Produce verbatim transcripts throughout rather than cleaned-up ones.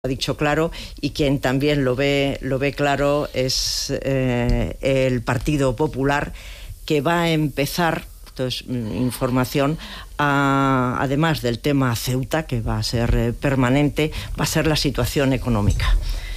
ha dicho claro, y quien también lo ve, lo ve claro es eh, el Partido Popular, que va a empezar, esto es información, a, además del tema Ceuta, que va a ser eh, permanente, va a ser la situación económica.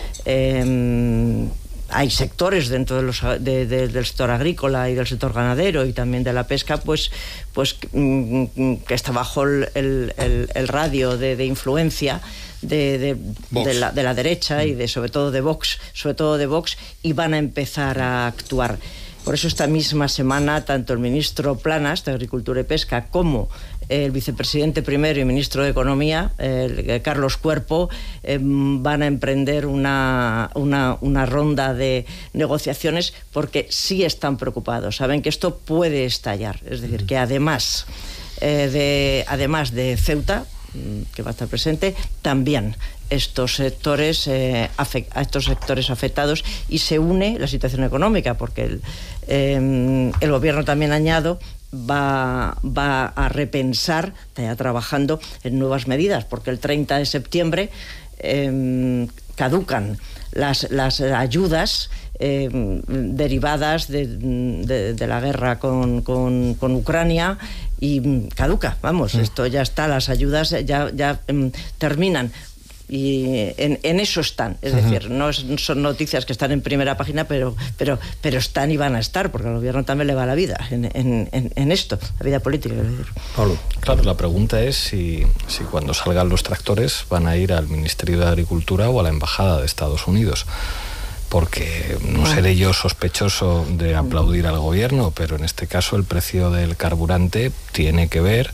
Eh, hay sectores dentro de los, de, de, del sector agrícola y del sector ganadero y también de la pesca, pues, pues que está bajo el, el, el radio de, de influencia de, de, de, la, de la derecha y de sobre todo de Vox, sobre todo de Vox, y van a empezar a actuar. Por eso esta misma semana tanto el ministro Planas de Agricultura y Pesca como el vicepresidente primero y ministro de Economía, eh, Carlos Cuerpo, eh, van a emprender una, una, una ronda de negociaciones, porque sí están preocupados, saben que esto puede estallar, es decir, que además, eh, de, además de Ceuta, que va a estar presente, también estos sectores eh, afect, a estos sectores afectados, y se une la situación económica, porque el, eh, el gobierno, también añado, va, va a repensar, está ya trabajando en nuevas medidas, porque el treinta de septiembre eh, caducan las, las ayudas eh, derivadas de, de, de la guerra con, con, con Ucrania, y caduca, vamos, sí. Esto ya está, las ayudas ya, ya um, terminan. Y en, en eso están, es uh-huh. decir, no es, son noticias que están en primera página, pero, pero, pero están y van a estar, porque al gobierno también le va la vida en, en, en, en esto, la vida política. Es decir. Pablo, claro, la pregunta es si, si cuando salgan los tractores van a ir al Ministerio de Agricultura o a la Embajada de Estados Unidos. Porque no seré yo sospechoso de aplaudir al gobierno, pero en este caso el precio del carburante tiene que ver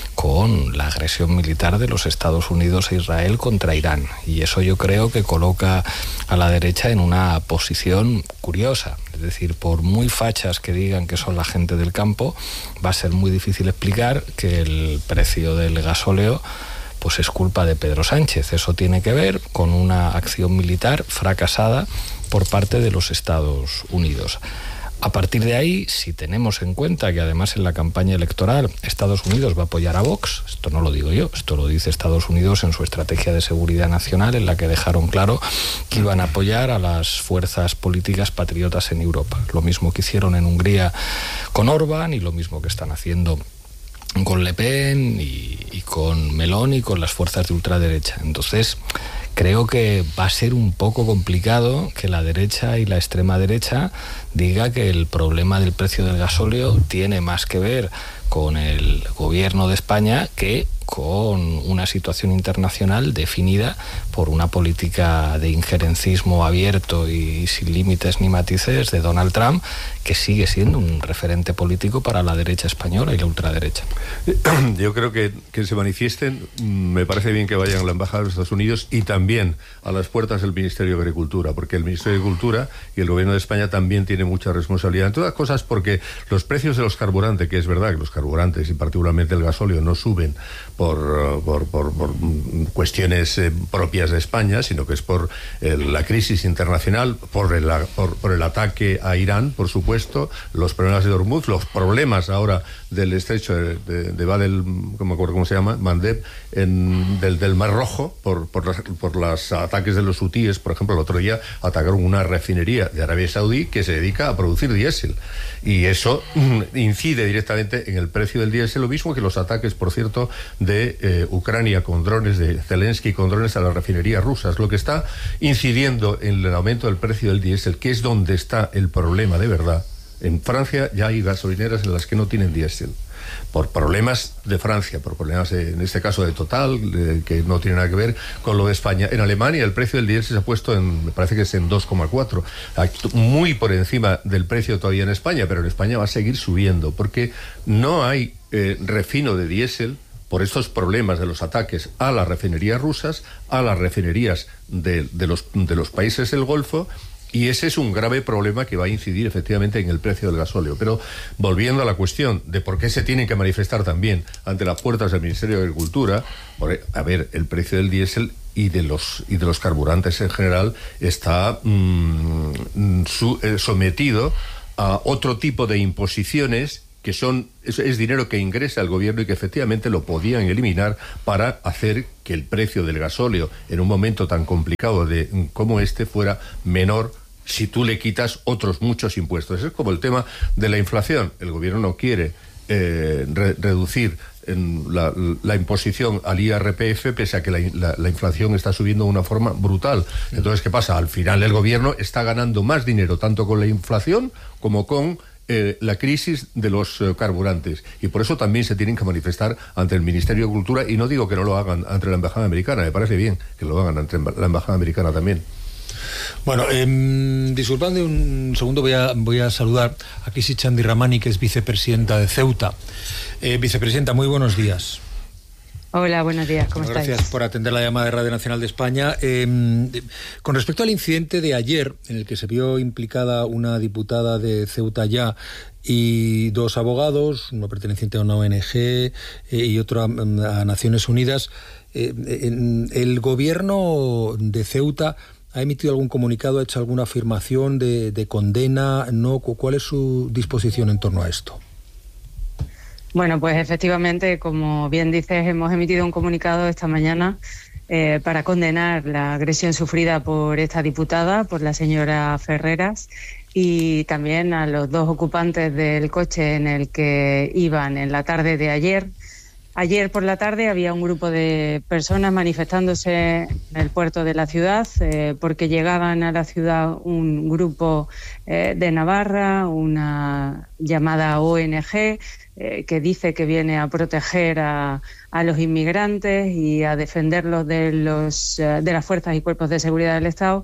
con la agresión militar de los Estados Unidos e Israel contra Irán. Y eso yo creo que coloca a la derecha en una posición curiosa. Es decir, por muy fachas que digan que son la gente del campo, va a ser muy difícil explicar que el precio del gasóleo pues es culpa de Pedro Sánchez. Eso tiene que ver con una acción militar fracasada por parte de los Estados Unidos. A partir de ahí, si tenemos en cuenta que además en la campaña electoral Estados Unidos va a apoyar a Vox, esto no lo digo yo, esto lo dice Estados Unidos en su estrategia de seguridad nacional, en la que dejaron claro que iban a apoyar a las fuerzas políticas patriotas en Europa. Lo mismo que hicieron en Hungría con Orbán, y lo mismo que están haciendo con Le Pen y, y con Melón y con las fuerzas de ultraderecha. Entonces, creo que va a ser un poco complicado que la derecha y la extrema derecha diga que el problema del precio del gasóleo tiene más que ver con el gobierno de España que con una situación internacional definida por una política de injerencismo abierto y sin límites ni matices de Donald Trump, que sigue siendo un referente político para la derecha española y la ultraderecha. Yo creo que, que se manifiesten, me parece bien que vayan a la Embajada de Estados Unidos y también a las puertas del Ministerio de Agricultura, porque el Ministerio de Agricultura y el Gobierno de España también tienen mucha responsabilidad. En todas cosas, porque los precios de los carburantes, que es verdad que los carburantes y particularmente el gasóleo no suben por, por, por, por cuestiones eh, propias de España, sino que es por eh, la crisis internacional, por el, por, por el ataque a Irán, por supuesto, los problemas de Hormuz, los problemas ahora del estrecho de, de, de Bab el, no me acuerdo cómo se llama, Mandeb, en, del, del Mar Rojo, por, por, las, por los ataques de los hutíes. Por ejemplo, el otro día atacaron una refinería de Arabia Saudí que se dedica a producir diésel, y eso mm, incide directamente en el precio del diésel, lo mismo que los ataques, por cierto, de eh, Ucrania con drones, de Zelensky con drones a las refinerías rusas, lo que está incidiendo en el aumento del precio del diésel, que es donde está el problema de verdad. En Francia ya hay gasolineras en las que no tienen diésel, por problemas de Francia, por problemas de, en este caso de Total, de, que no tiene nada que ver con lo de España. En Alemania el precio del diésel se ha puesto en, me parece que es en dos coma cuatro, muy por encima del precio todavía en España, pero en España va a seguir subiendo, porque no hay eh, refino de diésel por estos problemas de los ataques a las refinerías rusas, a las refinerías de, de, los, de los países del Golfo. Y ese es un grave problema que va a incidir efectivamente en el precio del gasóleo. Pero volviendo a la cuestión de por qué se tienen que manifestar también ante las puertas del Ministerio de Agricultura, por, a ver, el precio del diésel y de los y de los carburantes en general está mmm, su, eh, sometido a otro tipo de imposiciones que son es, es dinero que ingresa al gobierno y que efectivamente lo podían eliminar para hacer que el precio del gasóleo en un momento tan complicado de como este fuera menor si tú le quitas otros muchos impuestos. Es como el tema de la inflación. El gobierno no quiere eh, re, reducir en la, la imposición al I R P F, pese a que la, la, la inflación está subiendo de una forma brutal. Entonces, ¿qué pasa? Al final el gobierno está ganando más dinero tanto con la inflación como con eh, la crisis de los eh, carburantes. Y por eso también se tienen que manifestar ante el Ministerio de Cultura, y no digo que no lo hagan ante la Embajada Americana, me parece bien que lo hagan ante la Embajada Americana también. Bueno, eh, disculpadme un segundo, voy a, voy a saludar a Kisi Chandiramani, que es vicepresidenta de Ceuta. Eh, vicepresidenta, muy buenos días. Hola, buenos días, ¿cómo Gracias estáis? Gracias por atender la llamada de Radio Nacional de España. Eh, con respecto al incidente de ayer, en el que se vio implicada una diputada de Ceuta Ya y dos abogados, uno perteneciente a una O N G eh, y otro a, a Naciones Unidas, eh, en, el gobierno de Ceuta ¿ha emitido algún comunicado, ha hecho alguna afirmación de, de condena? ¿No? ¿Cuál es su disposición en torno a esto? Bueno, pues efectivamente, como bien dices, hemos emitido un comunicado esta mañana eh, para condenar la agresión sufrida por esta diputada, por la señora Ferreras, y también a los dos ocupantes del coche en el que iban en la tarde de ayer. Ayer por la tarde había un grupo de personas manifestándose en el puerto de la ciudad eh, porque llegaban a la ciudad un grupo eh, de Navarra, una llamada O N G, eh, que dice que viene a proteger a, a los inmigrantes y a defenderlos de, los, eh, de las fuerzas y cuerpos de seguridad del Estado.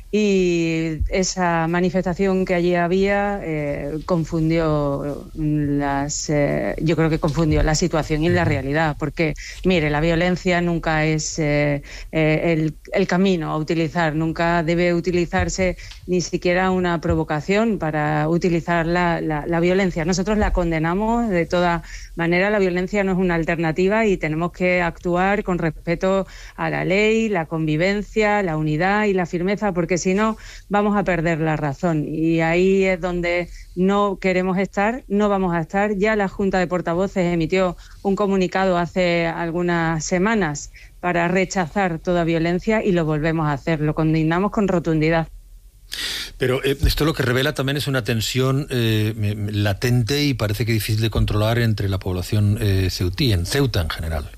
Y esa manifestación que allí había eh, confundió las, eh, yo creo que confundió la situación y la realidad, porque mire, la violencia nunca es eh, eh, el, el camino a utilizar, nunca debe utilizarse ni siquiera una provocación para utilizar la, la, la violencia. Nosotros la condenamos de toda manera, la violencia no es una alternativa y tenemos que actuar con respeto a la ley, la convivencia, la unidad y la firmeza, porque si no vamos a perder la razón, y ahí es donde no queremos estar, no vamos a estar. Ya la Junta de Portavoces emitió un comunicado hace algunas semanas para rechazar toda violencia y lo volvemos a hacer, lo condenamos con rotundidad. Pero eh, esto lo que revela también es una tensión eh, latente y parece que difícil de controlar entre la población eh, ceutí, en Ceuta en general.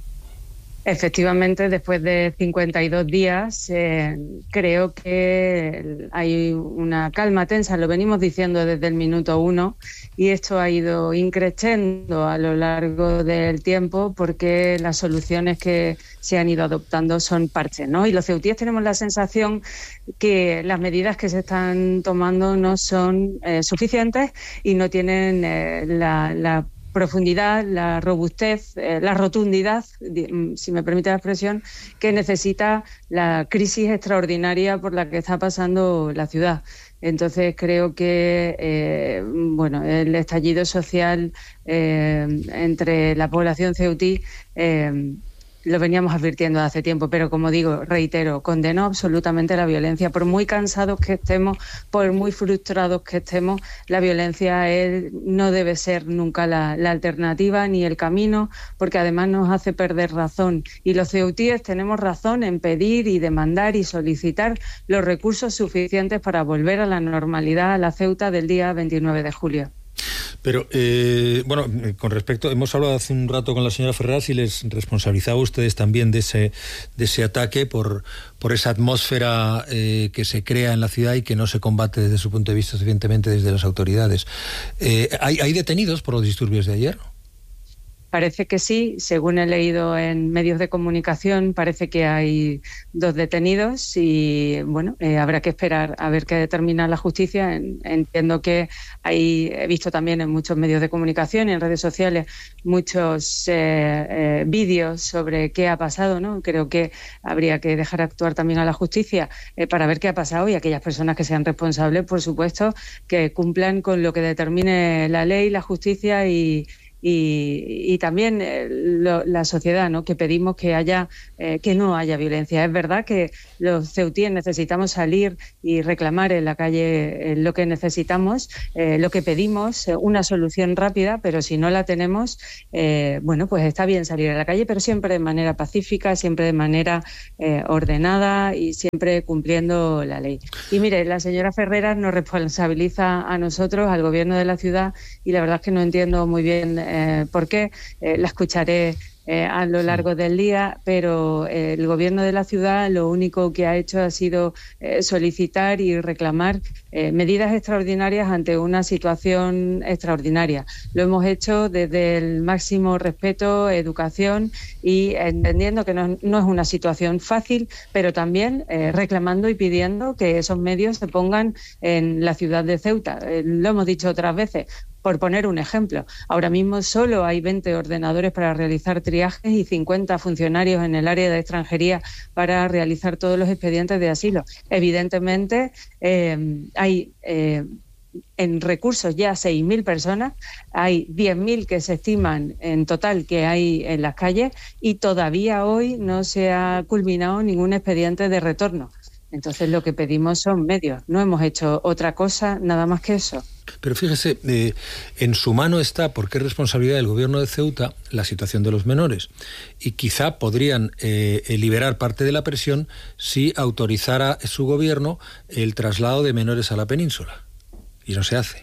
Efectivamente, después de cincuenta y dos días, eh, creo que hay una calma tensa, lo venimos diciendo desde el minuto uno, y esto ha ido increciendo a lo largo del tiempo porque las soluciones que se han ido adoptando son parches, ¿no? Y los ceutíes tenemos la sensación que las medidas que se están tomando no son eh, suficientes y no tienen eh, la, la profundidad, la robustez, eh, la rotundidad, si me permite la expresión, que necesita la crisis extraordinaria por la que está pasando la ciudad. Entonces creo que eh, bueno, el estallido social eh, entre la población ceutí eh, lo veníamos advirtiendo hace tiempo, pero como digo, reitero, condeno absolutamente la violencia. Por muy cansados que estemos, por muy frustrados que estemos, la violencia es, no debe ser nunca la, la alternativa ni el camino, porque además nos hace perder razón. Y los ceutíes tenemos razón en pedir y demandar y solicitar los recursos suficientes para volver a la normalidad a la Ceuta del día veintinueve de julio. Pero, eh, bueno, con respecto, hemos hablado hace un rato con la señora Ferreras y les responsabilizaba a ustedes también de ese, de ese ataque por, por esa atmósfera eh, que se crea en la ciudad y que no se combate desde su punto de vista, evidentemente, desde las autoridades. Eh, ¿hay, ¿Hay detenidos por los disturbios de ayer? Parece que sí, según he leído en medios de comunicación, parece que hay dos detenidos y, bueno, eh, habrá que esperar a ver qué determina la justicia. Entiendo que hay, he visto también en muchos medios de comunicación y en redes sociales muchos eh, eh, vídeos sobre qué ha pasado, ¿no? Creo que habría que dejar actuar también a la justicia eh, para ver qué ha pasado, y aquellas personas que sean responsables, por supuesto, que cumplan con lo que determine la ley, la justicia y y, y también eh, lo, la sociedad, ¿no? Que pedimos que haya eh, que no haya violencia. Es verdad que los ceutíes necesitamos salir y reclamar en la calle eh, lo que necesitamos, eh, lo que pedimos, eh, una solución rápida, pero si no la tenemos, eh, bueno, pues está bien salir a la calle, pero siempre de manera pacífica, siempre de manera eh, ordenada y siempre cumpliendo la ley. Y mire, la señora Ferreras nos responsabiliza a nosotros, al gobierno de la ciudad, y la verdad es que no entiendo muy bien eh, por qué. Eh, la escucharé Eh, a lo largo del día, pero eh, el gobierno de la ciudad lo único que ha hecho ha sido eh, solicitar y reclamar eh, medidas extraordinarias ante una situación extraordinaria. Lo hemos hecho desde el máximo respeto, educación y entendiendo que no, no es una situación fácil, pero también eh, reclamando y pidiendo que esos medios se pongan en la ciudad de Ceuta. Eh, lo hemos dicho otras veces. Por poner un ejemplo, ahora mismo solo hay veinte ordenadores para realizar triajes y cincuenta funcionarios en el área de extranjería para realizar todos los expedientes de asilo. Evidentemente, eh, hay eh, en recursos ya seis mil personas, hay diez mil que se estiman en total que hay en las calles y todavía hoy no se ha culminado ningún expediente de retorno. Entonces lo que pedimos son medios, no hemos hecho otra cosa, nada más que eso. Pero fíjese, eh, en su mano está, porque es responsabilidad del gobierno de Ceuta, la situación de los menores. Y quizá podrían eh, liberar parte de la presión si autorizara su gobierno el traslado de menores a la península. Y no se hace.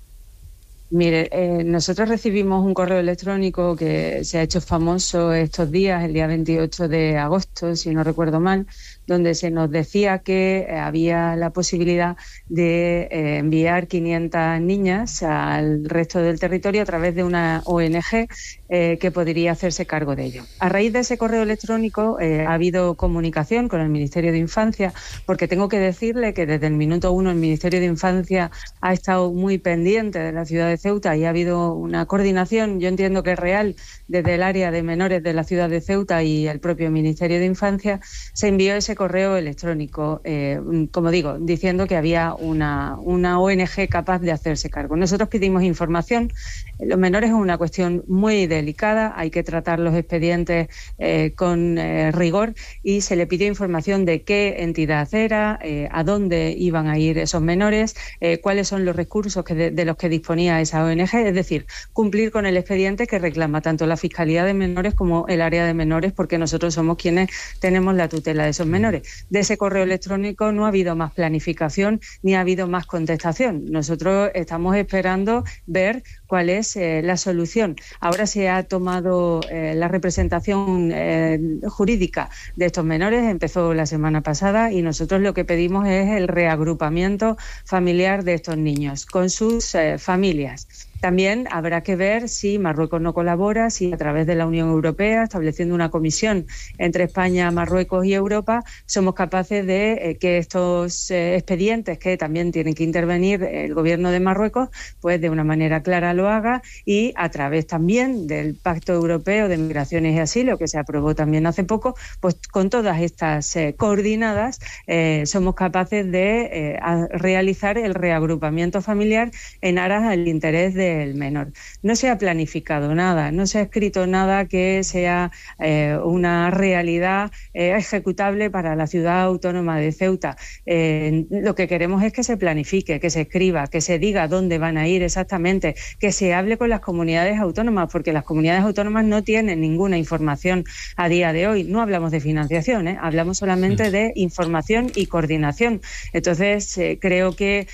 Mire, eh, nosotros recibimos un correo electrónico que se ha hecho famoso estos días, el día veintiocho de agosto, si no recuerdo mal, donde se nos decía que había la posibilidad de eh, enviar quinientas niñas al resto del territorio a través de una O N G eh, que podría hacerse cargo de ello. A raíz de ese correo electrónico eh, ha habido comunicación con el Ministerio de Infancia, porque tengo que decirle que desde el minuto uno el Ministerio de Infancia ha estado muy pendiente de la ciudad de Ceuta y ha habido una coordinación, yo entiendo que es real, desde el área de menores de la ciudad de Ceuta y el propio Ministerio de Infancia. Se envió ese correo electrónico, eh, como digo, diciendo que había una, una O N G capaz de hacerse cargo. Nosotros pedimos información. Los menores es una cuestión muy delicada, hay que tratar los expedientes eh, con eh, rigor y se le pidió información de qué entidad era, eh, a dónde iban a ir esos menores, eh, cuáles son los recursos que de, de los que disponía esa O N G, es decir, cumplir con el expediente que reclama tanto la Fiscalía de Menores como el área de menores, porque nosotros somos quienes tenemos la tutela de esos menores. De ese correo electrónico no ha habido más planificación ni ha habido más contestación. Nosotros estamos esperando ver cuál es eh, la solución. Ahora se ha tomado eh, la representación eh, jurídica de estos menores, empezó la semana pasada y nosotros lo que pedimos es el reagrupamiento familiar de estos niños con sus eh, familias. También habrá que ver si Marruecos no colabora, si a través de la Unión Europea, estableciendo una comisión entre España, Marruecos y Europa, somos capaces de eh, que estos eh, expedientes, que también tienen que intervenir el gobierno de Marruecos, pues de una manera clara lo haga y a través también del Pacto Europeo de Migraciones y Asilo, que se aprobó también hace poco, pues con todas estas eh, coordinadas eh, somos capaces de eh, realizar el reagrupamiento familiar en aras al interés de el menor. No se ha planificado nada, no se ha escrito nada que sea eh, una realidad eh, ejecutable para la ciudad autónoma de Ceuta. Eh, lo que queremos es que se planifique, que se escriba, que se diga dónde van a ir exactamente, que se hable con las comunidades autónomas, porque las comunidades autónomas no tienen ninguna información a día de hoy. No hablamos de financiación, ¿eh? Hablamos solamente de información y coordinación. Entonces, eh, creo que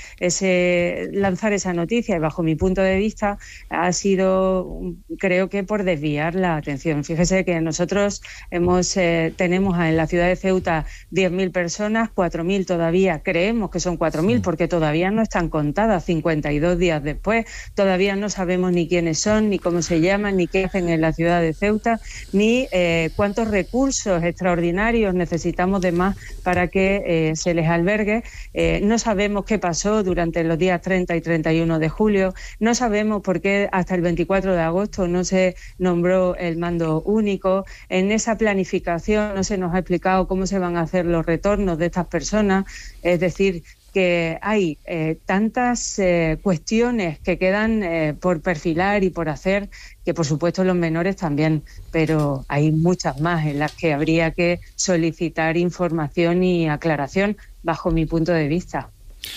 ese, lanzar esa noticia, y bajo mi punto de vista, ha sido, creo que por desviar la atención. Fíjese que nosotros hemos eh, tenemos en la ciudad de Ceuta diez mil personas, cuatro mil todavía, creemos que son cuatro mil porque todavía no están contadas, cincuenta y dos días después, todavía no sabemos ni quiénes son, ni cómo se llaman, ni qué hacen en la ciudad de Ceuta, ni eh, cuántos recursos extraordinarios necesitamos de más para que eh, se les albergue. Eh, no sabemos qué pasó durante los días treinta y treinta y uno de julio, no sabemos por qué hasta el veinticuatro de agosto no se nombró el mando único. En esa planificación no se nos ha explicado cómo se van a hacer los retornos de estas personas, es decir, que hay eh, tantas eh, cuestiones que quedan eh, por perfilar y por hacer, que por supuesto los menores también, pero hay muchas más en las que habría que solicitar información y aclaración bajo mi punto de vista.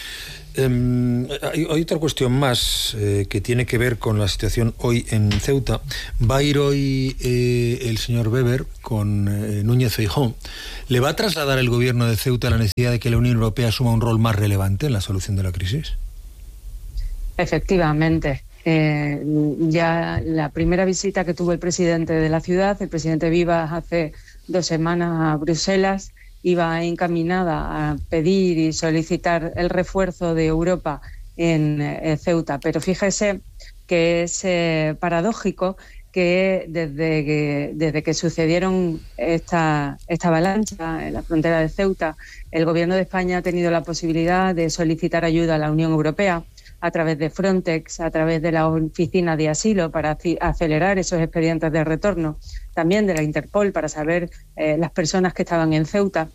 Um, hay, hay otra cuestión más eh, que tiene que ver con la situación hoy en Ceuta. Va a ir hoy eh, el señor Weber con eh, Núñez Feijóo. ¿Le va a trasladar el gobierno de Ceuta la necesidad de que la Unión Europea asuma un rol más relevante en la solución de la crisis? Efectivamente. Eh, ya la primera visita que tuvo el presidente de la ciudad, el presidente Vivas, hace dos semanas a Bruselas, iba encaminada a pedir y solicitar el refuerzo de Europa en eh, Ceuta. Pero fíjese que es eh, paradójico que desde que, desde que sucedieron esta, esta avalancha en la frontera de Ceuta, el Gobierno de España ha tenido la posibilidad de solicitar ayuda a la Unión Europea a través de Frontex, a través de la Oficina de Asilo para acelerar esos expedientes de retorno, también de la Interpol para saber eh, las personas que estaban en Ceuta.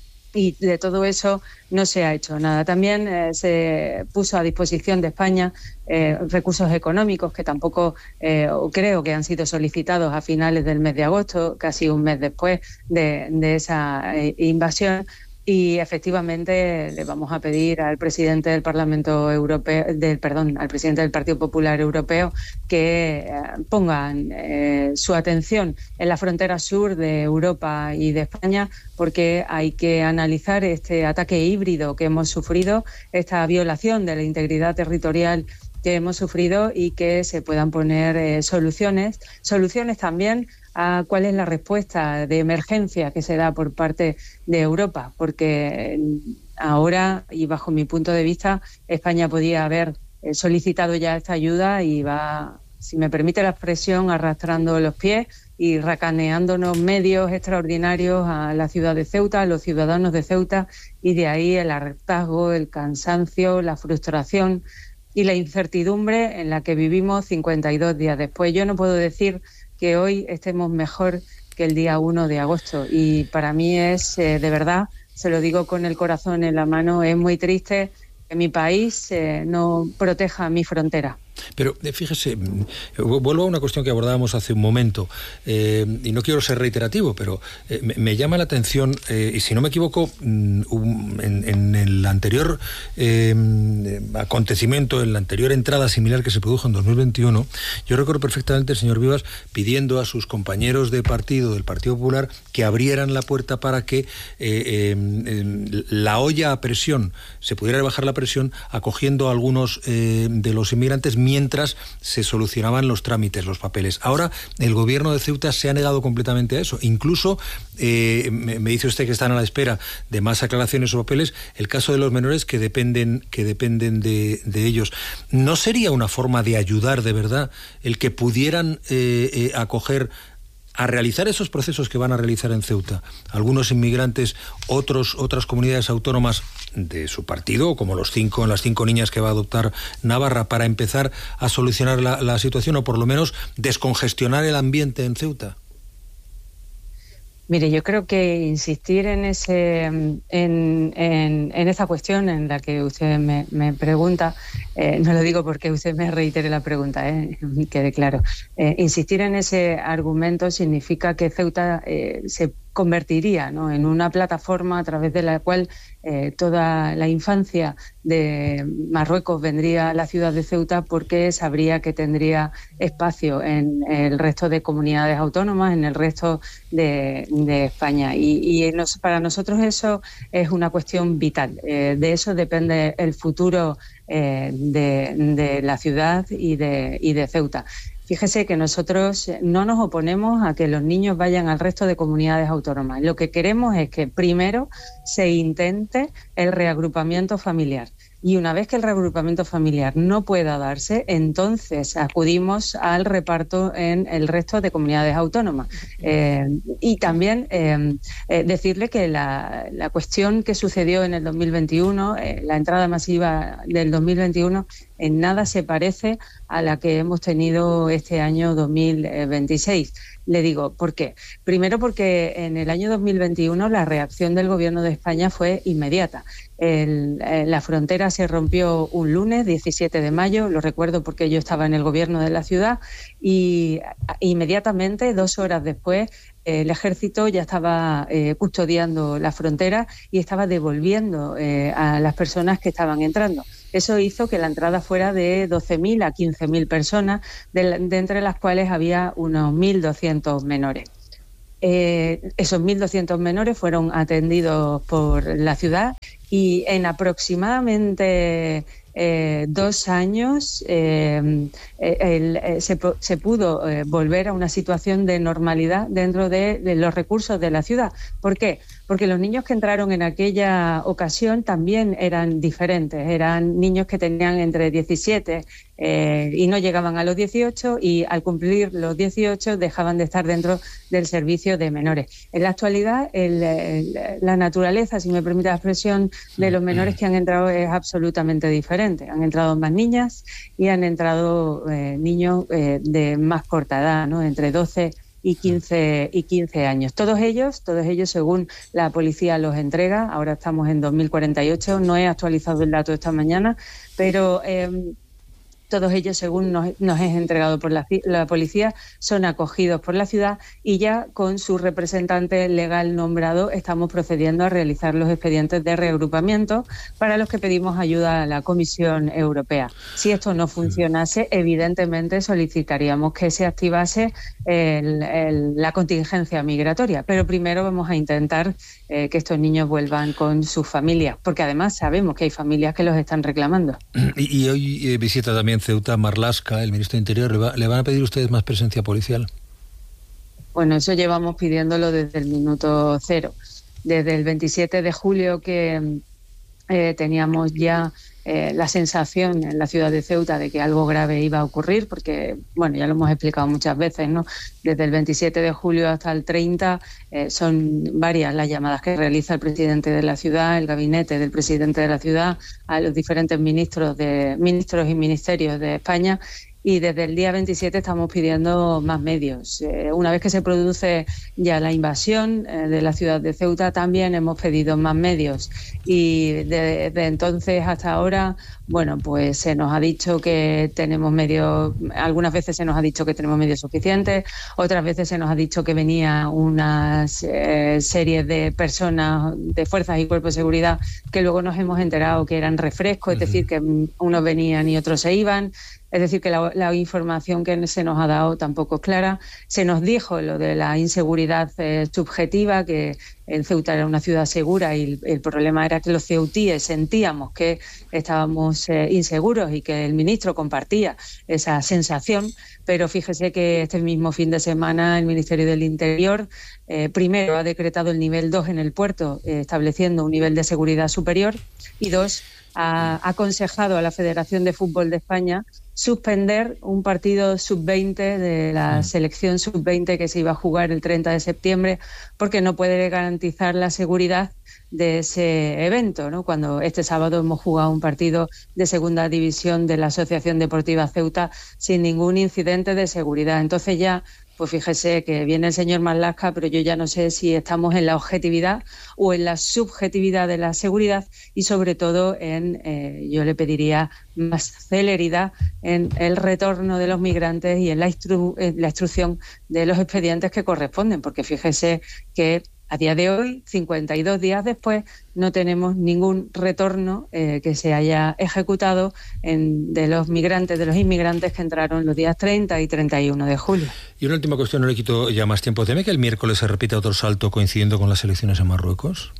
Y de todo eso no se ha hecho nada. También eh, se puso a disposición de España eh, recursos económicos que tampoco eh, creo que han sido solicitados a finales del mes de agosto, casi un mes después de, de esa eh, invasión. Y efectivamente le vamos a pedir al presidente del Parlamento Europeo, del perdón, al presidente del Partido Popular Europeo que eh, pongan eh, su atención en la frontera sur de Europa y de España, porque hay que analizar este ataque híbrido que hemos sufrido, esta violación de la integridad territorial que hemos sufrido, y que se puedan poner eh, soluciones, soluciones también a cuál es la respuesta de emergencia que se da por parte de Europa, porque ahora, y bajo mi punto de vista, España podía haber solicitado ya esta ayuda y va, si me permite la expresión, arrastrando los pies y racaneándonos medios extraordinarios a la ciudad de Ceuta, a los ciudadanos de Ceuta, y de ahí el hartazgo, el cansancio, la frustración y la incertidumbre en la que vivimos cincuenta y dos días después. Yo no puedo decir que hoy estemos mejor que el día uno de agosto, y para mí es, eh, de verdad, se lo digo con el corazón en la mano, es muy triste que mi país eh, no proteja mi frontera. Pero fíjese, vuelvo a una cuestión que abordábamos hace un momento, eh, y no quiero ser reiterativo, pero eh, me, me llama la atención, eh, y si no me equivoco, um, en, en el anterior eh, acontecimiento, en la anterior entrada similar que se produjo en dos mil veintiuno, yo recuerdo perfectamente al señor Vivas pidiendo a sus compañeros de partido, del Partido Popular, que abrieran la puerta para que eh, eh, la olla a presión, se pudiera bajar la presión acogiendo a algunos eh, de los inmigrantes mientras se solucionaban los trámites, los papeles. Ahora el gobierno de Ceuta se ha negado completamente a eso. Incluso, eh, me, me dice usted que están a la espera de más aclaraciones o papeles, el caso de los menores que dependen, que dependen de, de ellos. ¿No sería una forma de ayudar de verdad el que pudieran eh, eh, acoger a realizar esos procesos que van a realizar en Ceuta algunos inmigrantes, otros, otras comunidades autónomas de su partido, como los cinco, las cinco niñas que va a adoptar Navarra, para empezar a solucionar la, la situación, o por lo menos descongestionar el ambiente en Ceuta? Mire, yo creo que insistir en ese, en, en, en esa cuestión en la que usted me, me pregunta, eh, no lo digo porque usted me reitere la pregunta, eh, quede claro. Eh, insistir en ese argumento significa que Ceuta eh, se convertiría, ¿no?, en una plataforma a través de la cual eh, toda la infancia de Marruecos vendría a la ciudad de Ceuta, porque sabría que tendría espacio en el resto de comunidades autónomas, en el resto de, de España. Y, y nos, para nosotros eso es una cuestión vital. Eh, de eso depende el futuro eh, de, de la ciudad y de, y de Ceuta. Fíjese que nosotros no nos oponemos a que los niños vayan al resto de comunidades autónomas. Lo que queremos es que primero se intente el reagrupamiento familiar. Y una vez que el reagrupamiento familiar no pueda darse, entonces acudimos al reparto en el resto de comunidades autónomas. Eh, y también eh, eh, decirle que la, la cuestión que sucedió en el dos mil veintiuno, eh, la entrada masiva del dos mil veintiuno, en nada se parece a la que hemos tenido este año dos mil veintiséis. Le digo, ¿por qué? Primero porque en el año dos mil veintiuno la reacción del Gobierno de España fue inmediata. El, eh, la frontera se rompió un lunes, diecisiete de mayo, lo recuerdo porque yo estaba en el gobierno de la ciudad, y inmediatamente, dos horas después, eh, el ejército ya estaba eh, custodiando la frontera y estaba devolviendo eh, a las personas que estaban entrando. Eso hizo que la entrada fuera de doce mil a quince mil personas, de, de entre las cuales había unos mil doscientos menores. Eh, esos mil doscientos menores fueron atendidos por la ciudad y en aproximadamente eh, dos años eh, el, el, se, se pudo eh, volver a una situación de normalidad dentro de, de los recursos de la ciudad. ¿Por qué? Porque los niños que entraron en aquella ocasión también eran diferentes, eran niños que tenían entre diecisiete eh, y no llegaban a los dieciocho, y al cumplir los dieciocho dejaban de estar dentro del servicio de menores. En la actualidad, el, el, la naturaleza, si me permite la expresión, de los menores que han entrado es absolutamente diferente. Han entrado más niñas y han entrado eh, niños eh, de más corta edad, ¿no? Entre doce y quince y quince años. Todos ellos, todos ellos según la policía los entrega. Ahora estamos en dos mil cuarenta y ocho, no he actualizado el dato esta mañana, pero eh, todos ellos, según nos, nos es entregado por la, la policía, son acogidos por la ciudad y ya con su representante legal nombrado estamos procediendo a realizar los expedientes de reagrupamiento para los que pedimos ayuda a la Comisión Europea. Si esto no funcionase, evidentemente solicitaríamos que se activase el, el, la contingencia migratoria, pero primero vamos a intentar eh, que estos niños vuelvan con sus familias, porque además sabemos que hay familias que los están reclamando. Y, y hoy eh, visita también Ceuta Marlaska, el ministro de Interior. ¿Le, va, ¿Le van a pedir ustedes más presencia policial? Bueno, eso llevamos pidiéndolo desde el minuto cero. Desde el veintisiete de julio que eh, teníamos ya eh, la sensación en la ciudad de Ceuta de que algo grave iba a ocurrir, porque, bueno, ya lo hemos explicado muchas veces, ¿no? Desde el veintisiete de julio hasta el treinta eh, son varias las llamadas que realiza el presidente de la ciudad, el gabinete del presidente de la ciudad, a los diferentes ministros, de, ministros y ministerios de España. Y desde el día veintisiete estamos pidiendo más medios. Eh, una vez que se produce ya la invasión eh, de la ciudad de Ceuta, también hemos pedido más medios. Y desde de entonces hasta ahora, bueno, pues se nos ha dicho que tenemos medios, algunas veces se nos ha dicho que tenemos medios suficientes, otras veces se nos ha dicho que venía una eh, serie de personas, de fuerzas y cuerpos de seguridad, que luego nos hemos enterado que eran refrescos, es decir, que unos venían y otros se iban. Es decir, que la, la información que se nos ha dado tampoco es clara. Se nos dijo lo de la inseguridad eh, subjetiva, que en Ceuta era una ciudad segura y el, el problema era que los ceutíes sentíamos que estábamos eh, inseguros y que el ministro compartía esa sensación. Pero fíjese que este mismo fin de semana el Ministerio del Interior eh, primero ha decretado el nivel dos en el puerto, eh, estableciendo un nivel de seguridad superior, y dos, ha aconsejado a la Federación de Fútbol de España suspender un partido sub veinte de la selección sub veinte que se iba a jugar el treinta de septiembre porque no puede garantizar la seguridad de ese evento, ¿no? Cuando este sábado hemos jugado un partido de segunda división de la Asociación Deportiva Ceuta sin ningún incidente de seguridad. Entonces ya, pues fíjese que viene el señor Marlaska, pero yo ya no sé si estamos en la objetividad o en la subjetividad de la seguridad, y sobre todo en, eh, yo le pediría más celeridad en el retorno de los migrantes y en la, instru- en la instrucción de los expedientes que corresponden, porque fíjese que a día de hoy, cincuenta y dos días después, no tenemos ningún retorno eh, que se haya ejecutado en, de los migrantes, de los inmigrantes que entraron los días treinta y treinta y uno de julio. Y una última cuestión, no le quito ya más tiempo. ¿Teme que el miércoles se repita otro salto coincidiendo con las elecciones en Marruecos?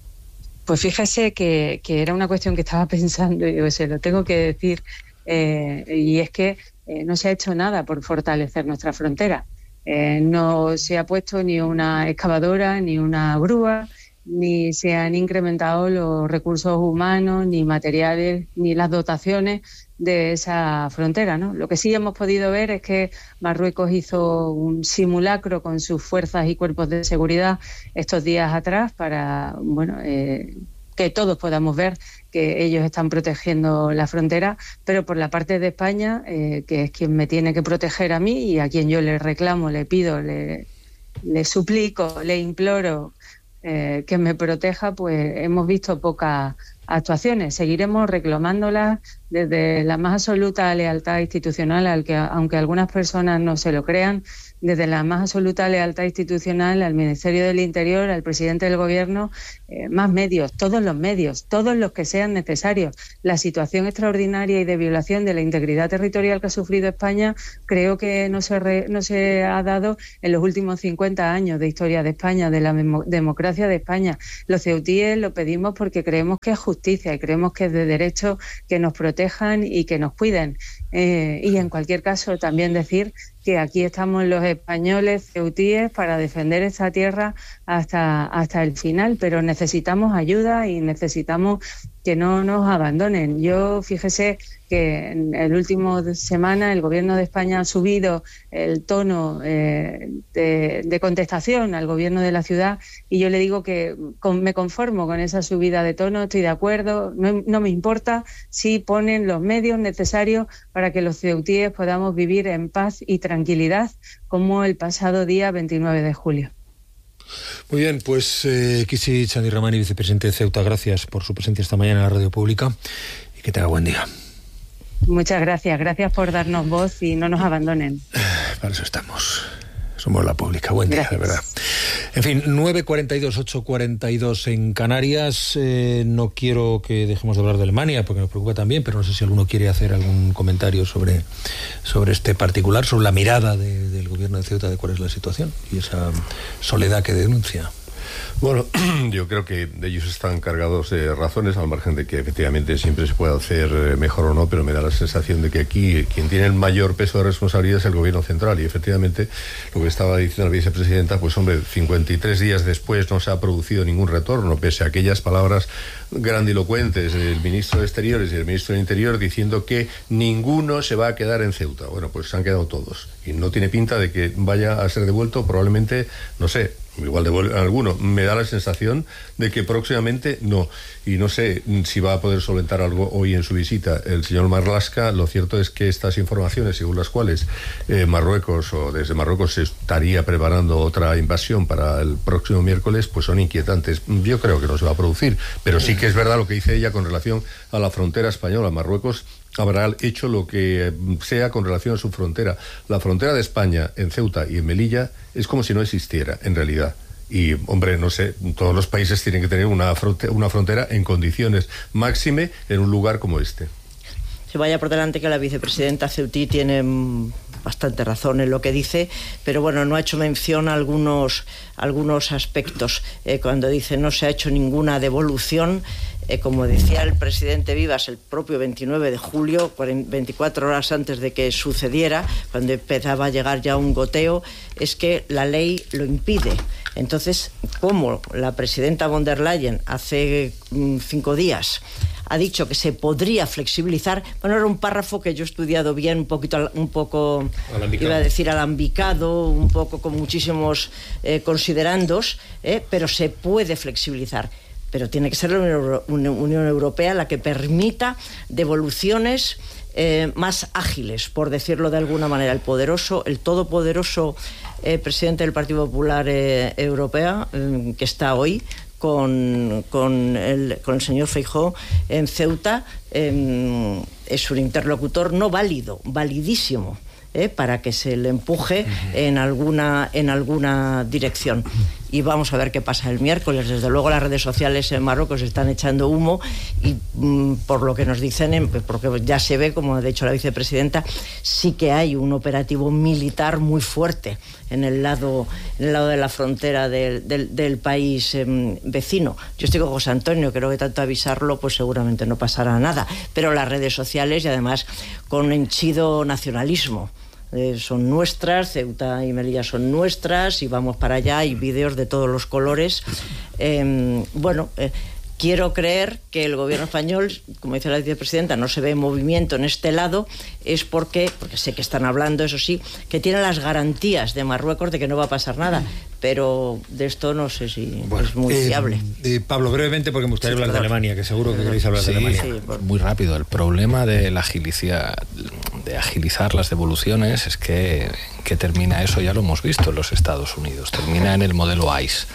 Pues fíjese que, que era una cuestión que estaba pensando y yo se lo tengo que decir, eh, y es que eh, no se ha hecho nada por fortalecer nuestra frontera. Eh, no se ha puesto ni una excavadora, ni una grúa, ni se han incrementado los recursos humanos, ni materiales, ni las dotaciones de esa frontera, ¿no? Lo que sí hemos podido ver es que Marruecos hizo un simulacro con sus fuerzas y cuerpos de seguridad estos días atrás para, bueno, eh, que todos podamos ver que ellos están protegiendo la frontera, pero por la parte de España, eh, que es quien me tiene que proteger a mí y a quien yo le reclamo, le pido, le, le suplico, le imploro eh, que me proteja, pues hemos visto poca actuaciones. Seguiremos reclamándolas desde la más absoluta lealtad institucional, al que, aunque algunas personas no se lo crean, desde la más absoluta lealtad institucional al Ministerio del Interior, al presidente del Gobierno, eh, más medios, todos los medios, todos los que sean necesarios. La situación extraordinaria y de violación de la integridad territorial que ha sufrido España creo que no se, re, no se ha dado en los últimos cincuenta años de historia de España, de la democracia de España. Los ceutíes lo pedimos porque creemos que es justicia y creemos que es de derecho que nos protejan y que nos cuiden. Eh, y en cualquier caso también decir que aquí estamos los españoles ceutíes para defender esta tierra hasta, hasta el final, pero necesitamos ayuda y necesitamos que no nos abandonen. Yo, fíjese que en el último semana el Gobierno de España ha subido el tono eh, de, de contestación al Gobierno de la ciudad, y yo le digo que con, me conformo con esa subida de tono, estoy de acuerdo, no, no me importa si ponen los medios necesarios para que los ceutíes podamos vivir en paz y tranquilidad como el pasado día veintinueve de julio. Muy bien, pues eh, Kisi Chandirramani, vicepresidente de Ceuta, gracias por su presencia esta mañana en la radio pública y que tenga buen día. Muchas gracias, gracias por darnos voz y no nos abandonen. Para eso estamos. Somos la pública. Buen día, gracias. De verdad. En fin, nueve cuarenta y dos, ocho cuarenta y dos en Canarias. Eh, no quiero que dejemos de hablar de Alemania, porque nos preocupa también, pero no sé si alguno quiere hacer algún comentario sobre, sobre este particular, sobre la mirada de, del gobierno de Ceuta de cuál es la situación y esa soledad que denuncia. Bueno, yo creo que ellos están cargados de razones, al margen de que efectivamente siempre se puede hacer mejor o no, pero me da la sensación de que aquí quien tiene el mayor peso de responsabilidad es el gobierno central, y efectivamente lo que estaba diciendo la vicepresidenta, pues hombre, cincuenta y tres días después no se ha producido ningún retorno, pese a aquellas palabras grandilocuentes del ministro de Exteriores y del ministro del Interior diciendo que ninguno se va a quedar en Ceuta. Bueno, pues se han quedado todos, y no tiene pinta de que vaya a ser devuelto, probablemente, no sé, igual devuelven alguno. Me da la sensación de que próximamente no. Y no sé si va a poder solventar algo hoy en su visita el señor Marlaska. Lo cierto es que estas informaciones, según las cuales eh, Marruecos o desde Marruecos se estaría preparando otra invasión para el próximo miércoles, pues son inquietantes. Yo creo que no se va a producir, pero sí que es verdad lo que dice ella con relación a la frontera española. Marruecos habrá hecho lo que sea con relación a su frontera. La frontera de España en Ceuta y en Melilla es como si no existiera, en realidad. Y, hombre, no sé, todos los países tienen que tener una frontera, una frontera en condiciones, máxime en un lugar como este. Se vaya por delante que la vicepresidenta ceutí tiene bastante razón en lo que dice, pero bueno, no ha hecho mención a algunos, algunos aspectos. Eh, cuando dice no se ha hecho ninguna devolución, eh, como decía el presidente Vivas el propio veintinueve de julio, veinticuatro horas antes de que sucediera, cuando empezaba a llegar ya un goteo, es que la ley lo impide. Entonces, como la presidenta von der Leyen hace mm, cinco días ha dicho que se podría flexibilizar, bueno, era un párrafo que yo he estudiado bien, un poquito, un poco, alambicado. Iba a decir alambicado, un poco con muchísimos eh, considerandos, eh, pero se puede flexibilizar. Pero tiene que ser la Unión Europea la que permita devoluciones eh, más ágiles, por decirlo de alguna manera. El poderoso, el todopoderoso eh, presidente del Partido Popular eh, Europeo, eh, que está hoy con, con, el, con el señor Feijóo en Ceuta, eh, es un interlocutor no válido, validísimo, eh, para que se le empuje en alguna, en alguna dirección. Y vamos a ver qué pasa el miércoles. Desde luego las redes sociales en Marruecos están echando humo y mm, por lo que nos dicen, porque ya se ve, como ha dicho la vicepresidenta, sí que hay un operativo militar muy fuerte en el lado, en el lado de la frontera del, del, del país eh, vecino. Yo estoy con José Antonio, creo que tanto avisarlo pues seguramente no pasará nada, pero las redes sociales, y además con henchido nacionalismo. Eh, son nuestras, Ceuta y Melilla son nuestras, y vamos para allá, y vídeos de todos los colores. Eh, bueno, eh, quiero creer que el gobierno español, como dice la vicepresidenta, no se ve movimiento en este lado, es porque, porque sé que están hablando, eso sí, que tienen las garantías de Marruecos de que no va a pasar nada, pero de esto no sé si bueno, es muy eh, fiable. Eh, Pablo, brevemente, porque me gustaría sí, hablar perdón. de Alemania, que seguro que queréis hablar sí, de Alemania. Sí, por... Muy rápido, el problema de la agilicia, de agilizar las devoluciones es que, que termina eso, ya lo hemos visto en los Estados Unidos, termina en el modelo I C E.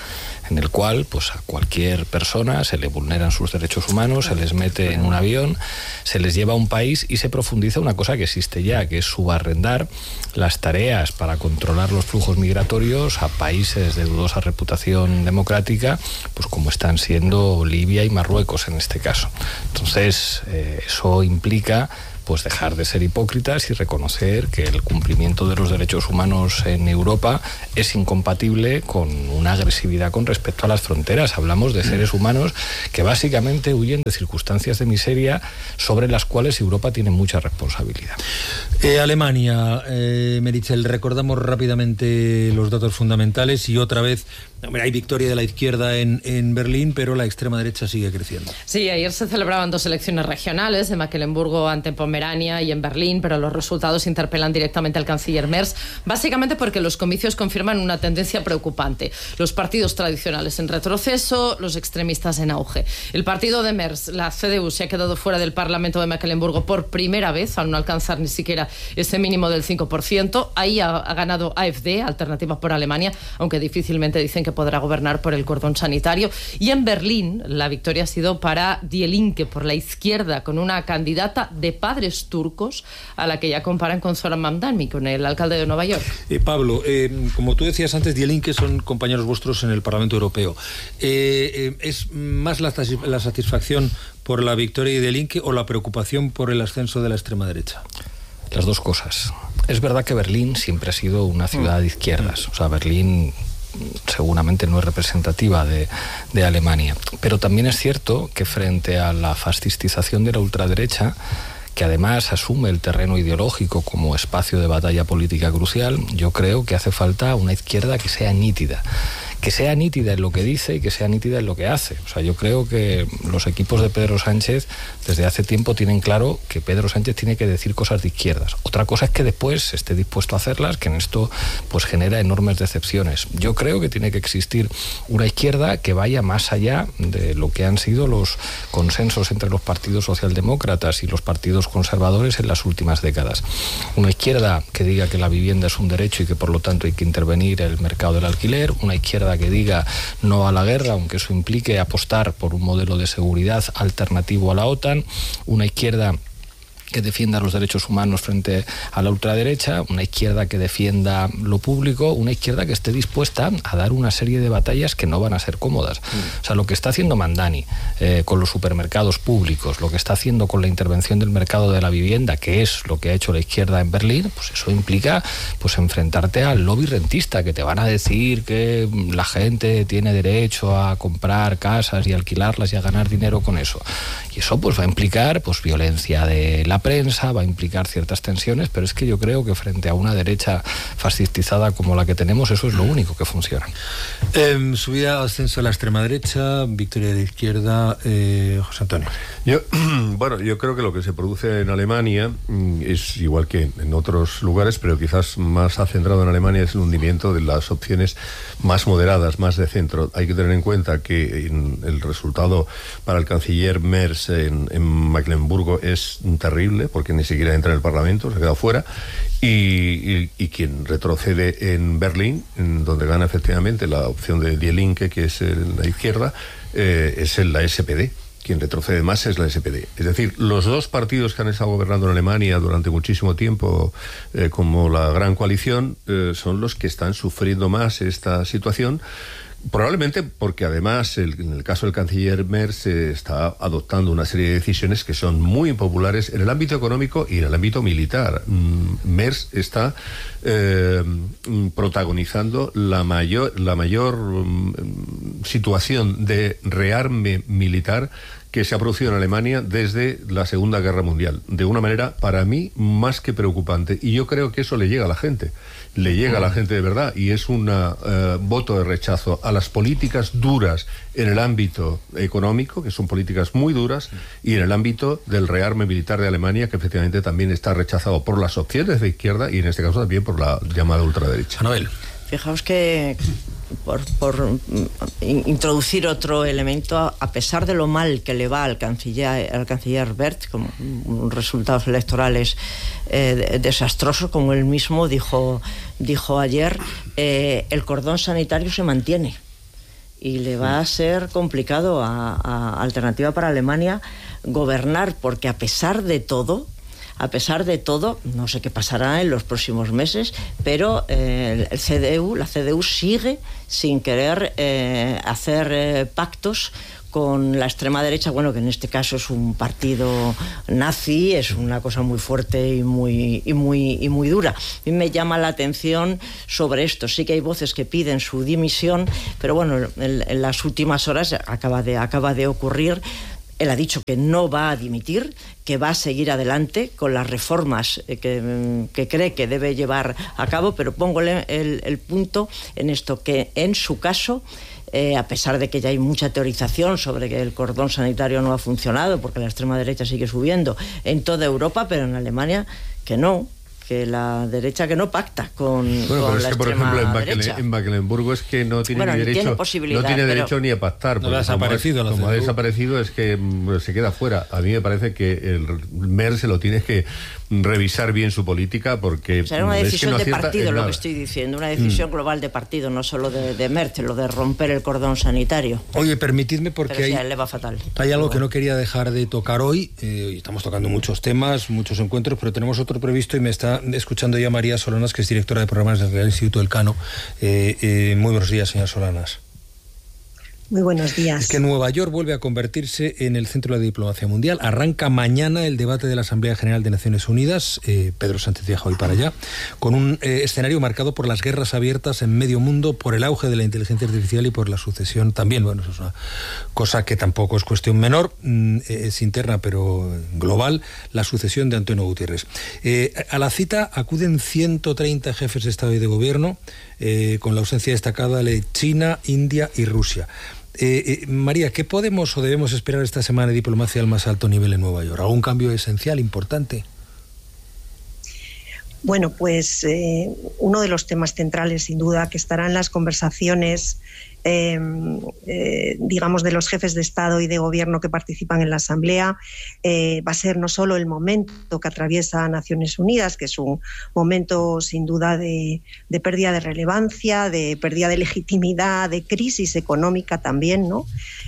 en el cual pues a cualquier persona se le vulneran sus derechos humanos, se les mete en un avión, se les lleva a un país y se profundiza una cosa que existe ya, que es subarrendar las tareas para controlar los flujos migratorios a países de dudosa reputación democrática, pues como están siendo Libia y Marruecos en este caso. Entonces, eh, eso implica pues dejar de ser hipócritas y reconocer que el cumplimiento de los derechos humanos en Europa es incompatible con una agresividad con respecto a las fronteras. Hablamos de seres humanos que básicamente huyen de circunstancias de miseria sobre las cuales Europa tiene mucha responsabilidad. Eh, Alemania, eh, Meritxell, recordamos rápidamente los datos fundamentales y otra vez, hombre, hay victoria de la izquierda en, en Berlín, pero la extrema derecha sigue creciendo. Sí, ayer se celebraban dos elecciones regionales, en Mecklemburgo ante Pomerania y en Berlín, pero los resultados interpelan directamente al canciller Merz, básicamente porque los comicios confirman una tendencia preocupante. Los partidos tradicionales en retroceso, los extremistas en auge. El partido de Merz, la C D U, se ha quedado fuera del Parlamento de Mecklemburgo por primera vez, al no alcanzar ni siquiera ese mínimo del cinco por ciento. Ahí ha, ha ganado A F D, Alternativa por Alemania, aunque difícilmente dicen que podrá gobernar por el cordón sanitario. Y en Berlín la victoria ha sido para Die Linke, por la izquierda, con una candidata de padres turcos a la que ya comparan con Zoran Mamdani, con el alcalde de Nueva York. Eh, Pablo, eh, como tú decías antes, Die Linke son compañeros vuestros en el Parlamento Europeo. Eh, eh, ¿Es más la, la satisfacción por la victoria de Die Linke o la preocupación por el ascenso de la extrema derecha? Las dos cosas. Es verdad que Berlín siempre ha sido una ciudad de izquierdas. O sea, Berlín seguramente no es representativa de, de Alemania. Pero también es cierto que frente a la fascistización de la ultraderecha, que además asume el terreno ideológico como espacio de batalla política crucial, yo creo que hace falta una izquierda que sea nítida. Que sea nítida en lo que dice y que sea nítida en lo que hace. O sea, yo creo que los equipos de Pedro Sánchez desde hace tiempo tienen claro que Pedro Sánchez tiene que decir cosas de izquierdas. Otra cosa es que después esté dispuesto a hacerlas, que en esto pues genera enormes decepciones. Yo creo que tiene que existir una izquierda que vaya más allá de lo que han sido los consensos entre los partidos socialdemócratas y los partidos conservadores en las últimas décadas. Una izquierda que diga que la vivienda es un derecho y que por lo tanto hay que intervenir en el mercado del alquiler. Una izquierda que diga no a la guerra, aunque eso implique apostar por un modelo de seguridad alternativo a la OTAN. Una izquierda que defienda los derechos humanos frente a la ultraderecha, una izquierda que defienda lo público, una izquierda que esté dispuesta a dar una serie de batallas que no van a ser cómodas. Mm. O sea, lo que está haciendo Mamdani eh, con los supermercados públicos, lo que está haciendo con la intervención del mercado de la vivienda, que es lo que ha hecho la izquierda en Berlín, pues eso implica pues enfrentarte al lobby rentista, que te van a decir que la gente tiene derecho a comprar casas y alquilarlas y a ganar dinero con eso. Y eso pues va a implicar pues violencia de la prensa, va a implicar ciertas tensiones, pero es que yo creo que frente a una derecha fascistizada como la que tenemos, eso es lo único que funciona. Eh, subida, ascenso a la extrema derecha, victoria de la izquierda, eh, José Antonio. Yo, bueno, yo creo que lo que se produce en Alemania es igual que en otros lugares, pero quizás más centrado en Alemania, es el hundimiento de las opciones más moderadas, más de centro. Hay que tener en cuenta que en el resultado para el canciller Merz en, en Mecklemburgo es terrible, porque ni siquiera entra en el Parlamento, se ha quedado fuera. Y, y, y quien retrocede en Berlín, en donde gana efectivamente la opción de Die Linke, que es el, la izquierda, eh, es el, la S P D. Quien retrocede más es la S P D. Es decir, los dos partidos que han estado gobernando en Alemania durante muchísimo tiempo, eh, como la Gran Coalición, eh, son los que están sufriendo más esta situación. Probablemente porque además el, en el caso del canciller Merz eh, está adoptando una serie de decisiones que son muy impopulares en el ámbito económico y en el ámbito militar. Mm, Merz está eh, protagonizando la mayor, la mayor mm, situación de rearme militar que se ha producido en Alemania desde la Segunda Guerra Mundial, de una manera, para mí, más que preocupante. Y yo creo que eso le llega a la gente, le llega a la gente de verdad, y es un uh, voto de rechazo a las políticas duras en el ámbito económico, que son políticas muy duras, y en el ámbito del rearme militar de Alemania, que efectivamente también está rechazado por las opciones de izquierda y en este caso también por la llamada ultraderecha. Anabel. Fijaos que, por, por introducir otro elemento, a pesar de lo mal que le va al canciller, al canciller Merz, con resultados electorales eh, desastrosos, como él mismo dijo, dijo ayer, eh, el cordón sanitario se mantiene. y le va a ser complicado a, a Alternativa para Alemania gobernar, porque a pesar de todo, a pesar de todo, no sé qué pasará en los próximos meses, pero eh, el C D U, la C D U sigue sin querer eh, hacer eh, pactos con la extrema derecha, bueno, que en este caso es un partido nazi, es una cosa muy fuerte y muy y muy y muy dura. A mí me llama la atención sobre esto. Sí que hay voces que piden su dimisión, pero bueno, en, en las últimas horas acaba de acaba de ocurrir. Él ha dicho que no va a dimitir, que va a seguir adelante con las reformas que, que cree que debe llevar a cabo, pero pongo el, el, el punto en esto, que en su caso, eh, a pesar de que ya hay mucha teorización sobre que el cordón sanitario no ha funcionado, porque la extrema derecha sigue subiendo en toda Europa, pero en Alemania que no, que la derecha que no pacta con, bueno, con pero la es que, por extrema ejemplo, en, derecha. Maquelen, en Mecklenburgo es que no tiene bueno, ni derecho, tiene posibilidad, no tiene pero derecho ni a pactar. No ha desaparecido. Como, es, como ha desaparecido es que mm, se queda fuera. A mí me parece que el Merz se lo tiene que revisar bien su política, porque o sea, era una decisión es que no de partido lo que estoy diciendo, una decisión mm. global de partido, no solo de, de Merz, lo de romper el cordón sanitario. Oye, permitidme, porque pero hay, sí, a él le va fatal. Hay algo que no quería dejar de tocar hoy. Eh, estamos tocando muchos temas, muchos encuentros, pero tenemos otro previsto y me está escuchando ya María Solanas, que es directora de programas del Real Instituto Elcano. Eh, eh, muy buenos días, señora Solanas. Muy buenos días. Es que Nueva York vuelve a convertirse en el centro de la diplomacia mundial. Arranca mañana el debate de la Asamblea General de Naciones Unidas. Eh, Pedro Sánchez viaja hoy para allá, con un eh, escenario marcado por las guerras abiertas en medio mundo, por el auge de la inteligencia artificial y por la sucesión también. Bueno, eso es una cosa que tampoco es cuestión menor, mm, es interna pero global, la sucesión de Antonio Guterres. Eh, a la cita acuden ciento treinta jefes de Estado y de Gobierno, eh, con la ausencia destacada de China, India y Rusia. Eh, eh, María, ¿qué podemos o debemos esperar esta semana de diplomacia al más alto nivel en Nueva York? ¿Algún cambio esencial, importante? Bueno, pues eh, uno de los temas centrales, sin duda, que estará en las conversaciones, eh, eh, digamos, de los jefes de Estado y de Gobierno que participan en la Asamblea, eh, va a ser no solo el momento que atraviesa Naciones Unidas, que es un momento, sin duda, de, de pérdida de relevancia, de pérdida de legitimidad, de crisis económica también, ¿no?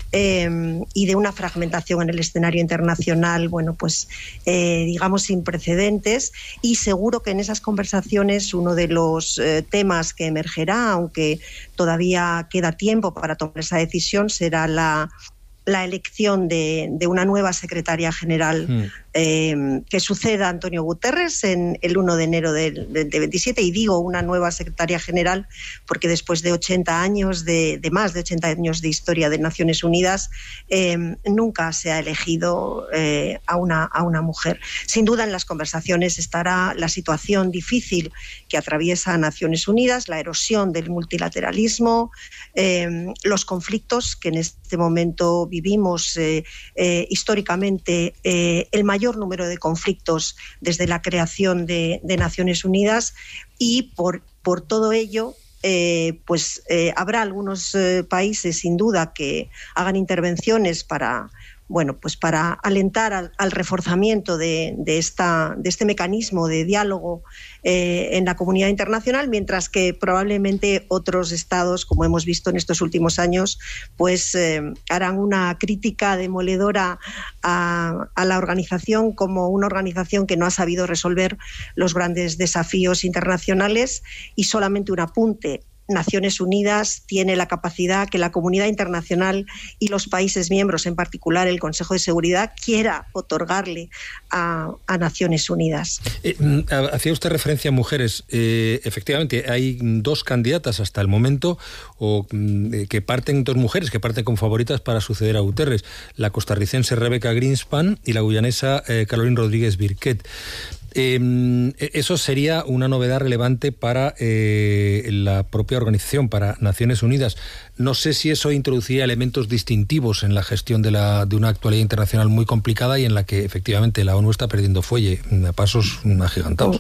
Eh, y de una fragmentación en el escenario internacional, bueno, pues, eh, digamos, sin precedentes, y seguro que en esas conversaciones uno de los eh, temas que emergerá, aunque todavía queda tiempo para tomar esa decisión, será la, la elección de, de una nueva secretaria general mm. eh, que suceda a Antonio Guterres en el primero de enero del, del veintisiete, y digo una nueva secretaria general porque después de ochenta años, de, de más de ochenta años de historia de Naciones Unidas, eh, nunca se ha elegido eh, a, una, a una mujer. Sin duda en las conversaciones estará la situación difícil que atraviesa Naciones Unidas, la erosión del multilateralismo, eh, los conflictos que en este momento vivimos eh, eh, históricamente, eh, el mayor número de conflictos desde la creación de, de Naciones Unidas, y por, por todo ello eh, pues eh, habrá algunos eh, países sin duda que hagan intervenciones para bueno, pues para alentar al, al reforzamiento de, de, esta, de este mecanismo de diálogo eh, en la comunidad internacional, mientras que probablemente otros estados, como hemos visto en estos últimos años, pues eh, harán una crítica demoledora a, a la organización como una organización que no ha sabido resolver los grandes desafíos internacionales. Y solamente un apunte: Naciones Unidas tiene la capacidad que la comunidad internacional y los países miembros, en particular el Consejo de Seguridad, quiera otorgarle a, a Naciones Unidas. Eh, hacía usted referencia a mujeres. Eh, efectivamente, hay dos candidatas hasta el momento, o eh, que parten, dos mujeres que parten como favoritas para suceder a Guterres: la costarricense Rebecca Greenspan y la guyanesa eh, Caroline Rodríguez Birquet. Eh, eso sería una novedad relevante para eh, la propia organización, para Naciones Unidas. No sé si eso introduciría elementos distintivos en la gestión de, la, de una actualidad internacional muy complicada y en la que efectivamente la ONU está perdiendo fuelle a pasos agigantados.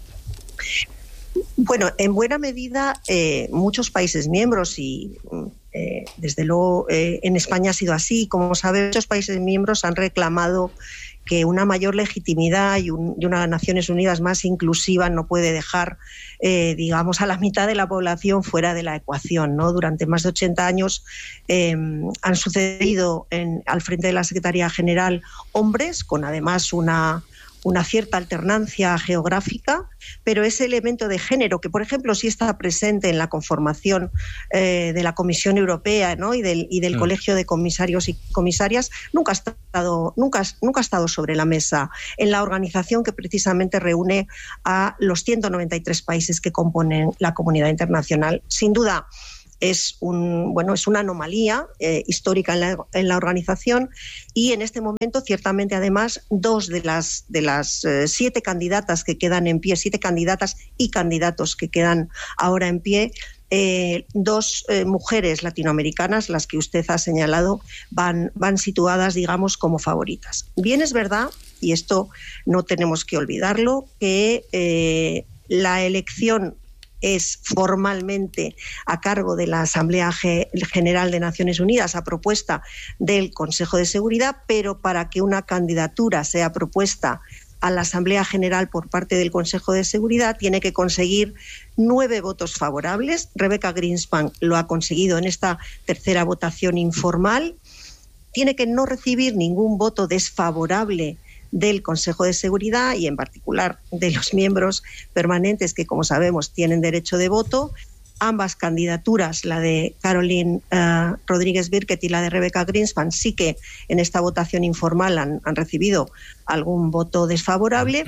Bueno, en buena medida eh, muchos países miembros y Eh, desde luego, eh, en España ha sido así. Como saben, muchos países miembros han reclamado que una mayor legitimidad y, un, y una Naciones Unidas más inclusiva no puede dejar, eh, digamos, a la mitad de la población fuera de la ecuación, ¿no? Durante más de ochenta años eh, han sucedido en, al frente de la Secretaría General hombres, con además una... una cierta alternancia geográfica, pero ese elemento de género que, por ejemplo, sí está presente en la conformación eh, de la Comisión Europea, ¿no? y del, y del mm. Colegio de Comisarios y Comisarias, nunca ha, estado, nunca, nunca ha estado sobre la mesa en la organización que precisamente reúne a los ciento noventa y tres países que componen la comunidad internacional. Sin duda, es un bueno es una anomalía eh, histórica en la, en la organización, y en este momento ciertamente además dos de las de las eh, siete candidatas que quedan en pie, siete candidatas y candidatos que quedan ahora en pie, eh, dos eh, mujeres latinoamericanas, las que usted ha señalado, van van situadas, digamos, como favoritas. Bien, es verdad, y esto no tenemos que olvidarlo, que eh, la elección es formalmente a cargo de la Asamblea General de Naciones Unidas a propuesta del Consejo de Seguridad, pero para que una candidatura sea propuesta a la Asamblea General por parte del Consejo de Seguridad tiene que conseguir nueve votos favorables. Rebecca Greenspan lo ha conseguido en esta tercera votación informal. Tiene que no recibir ningún voto desfavorable del Consejo de Seguridad y en particular de los miembros permanentes que, como sabemos, tienen derecho de voto. Ambas candidaturas, la de Caroline uh, Rodríguez Birkett y la de Rebecca Greenspan, sí que en esta votación informal han, han recibido algún voto desfavorable.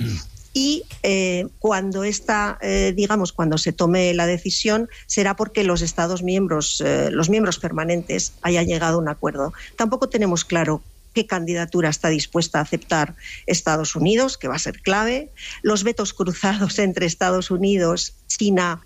Y eh, cuando esta, eh, digamos, cuando se tome la decisión, será porque los Estados miembros, eh, los miembros permanentes, hayan llegado a un acuerdo. Tampoco tenemos claro qué candidatura está dispuesta a aceptar Estados Unidos, que va a ser clave. Los vetos cruzados entre Estados Unidos, China